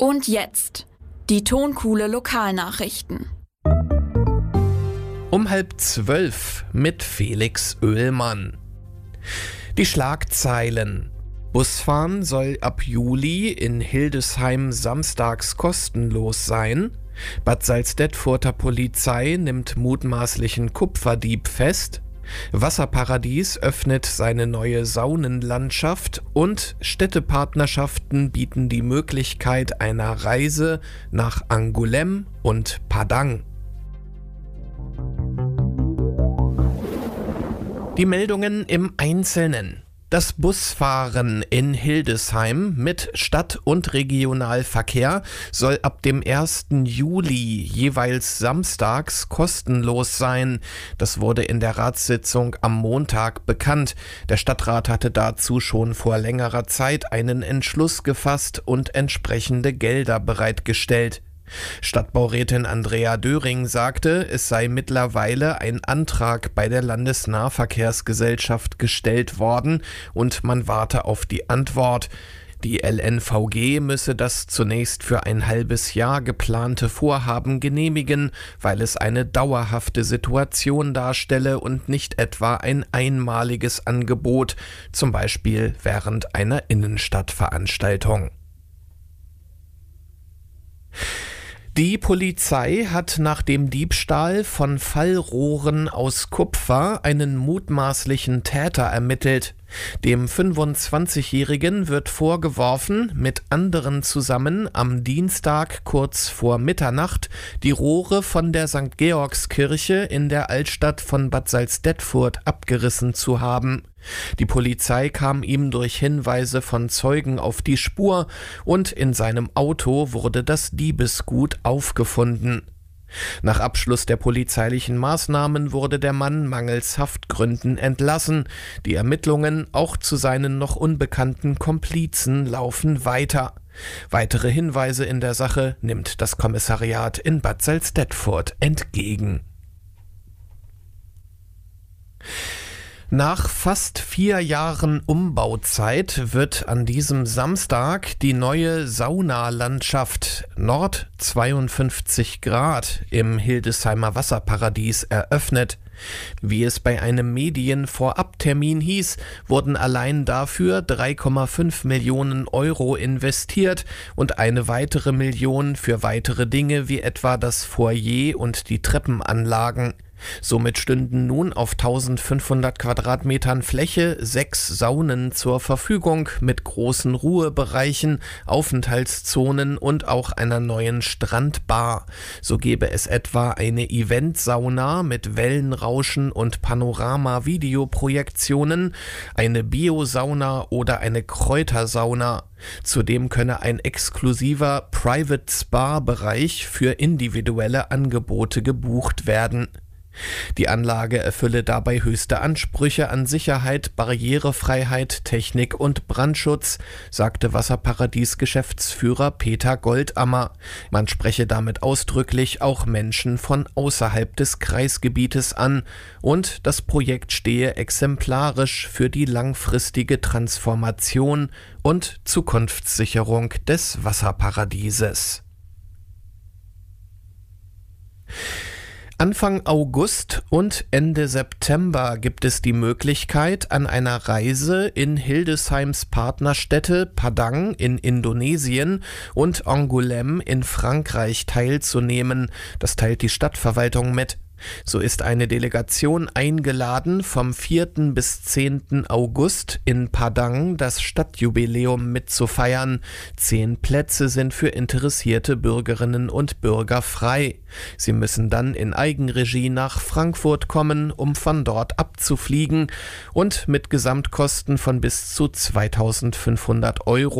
Und jetzt die Tonkuhle Lokalnachrichten. Um 11:30 mit Felix Oehlmann. Die Schlagzeilen: Busfahren soll ab Juli in Hildesheim samstags kostenlos sein. Bad Salzdetfurter Polizei nimmt mutmaßlichen Kupferdieb fest. Wasserparadies öffnet seine neue Saunenlandschaft und Städtepartnerschaften bieten die Möglichkeit einer Reise nach Angoulême und Padang. Die Meldungen im Einzelnen. Das Busfahren in Hildesheim mit Stadt- und Regionalverkehr soll ab dem 1. Juli jeweils samstags kostenlos sein. Das wurde in der Ratssitzung am Montag bekannt. Der Stadtrat hatte dazu schon vor längerer Zeit einen Entschluss gefasst und entsprechende Gelder bereitgestellt. Stadtbaurätin Andrea Döring sagte, es sei mittlerweile ein Antrag bei der Landesnahverkehrsgesellschaft gestellt worden und man warte auf die Antwort. Die LNVG müsse das zunächst für ein halbes Jahr geplante Vorhaben genehmigen, weil es eine dauerhafte Situation darstelle und nicht etwa ein einmaliges Angebot, zum Beispiel während einer Innenstadtveranstaltung. Die Polizei hat nach dem Diebstahl von Fallrohren aus Kupfer einen mutmaßlichen Täter ermittelt. Dem 25-Jährigen wird vorgeworfen, mit anderen zusammen am Dienstag kurz vor Mitternacht die Rohre von der St. Georgskirche in der Altstadt von Bad Salzdetfurt abgerissen zu haben. Die Polizei kam ihm durch Hinweise von Zeugen auf die Spur und in seinem Auto wurde das Diebesgut aufgefunden. Nach Abschluss der polizeilichen Maßnahmen wurde der Mann mangels Haftgründen entlassen. Die Ermittlungen auch zu seinen noch unbekannten Komplizen laufen weiter. Weitere Hinweise in der Sache nimmt das Kommissariat in Bad Salzdetfurt entgegen. Nach fast 4 Jahren Umbauzeit wird an diesem Samstag die neue Saunalandschaft Nord 52 Grad im Hildesheimer Wasserparadies eröffnet. Wie es bei einem Medienvorabtermin hieß, wurden allein dafür 3,5 Millionen Euro investiert und eine weitere Million für weitere Dinge wie etwa das Foyer und die Treppenanlagen. Somit stünden nun auf 1500 Quadratmetern Fläche 6 Saunen zur Verfügung mit großen Ruhebereichen, Aufenthaltszonen und auch einer neuen Strandbar. So gäbe es etwa eine Eventsauna mit Wellenrauschen und Panorama-Videoprojektionen, eine Biosauna oder eine Kräutersauna. Zudem könne ein exklusiver Private Spa-Bereich für individuelle Angebote gebucht werden. Die Anlage erfülle dabei höchste Ansprüche an Sicherheit, Barrierefreiheit, Technik und Brandschutz, sagte Wasserparadies-Geschäftsführer Peter Goldammer. Man spreche damit ausdrücklich auch Menschen von außerhalb des Kreisgebietes an und das Projekt stehe exemplarisch für die langfristige Transformation und Zukunftssicherung des Wasserparadieses. Anfang August und Ende September gibt es die Möglichkeit, an einer Reise in Hildesheims Partnerstädte Padang in Indonesien und Angoulême in Frankreich teilzunehmen. Das teilt die Stadtverwaltung mit. So ist eine Delegation eingeladen, vom 4. bis 10. August in Padang das Stadtjubiläum mitzufeiern. 10 Plätze sind für interessierte Bürgerinnen und Bürger frei. Sie müssen dann in Eigenregie nach Frankfurt kommen, um von dort abzufliegen und mit Gesamtkosten von bis zu 2.500 €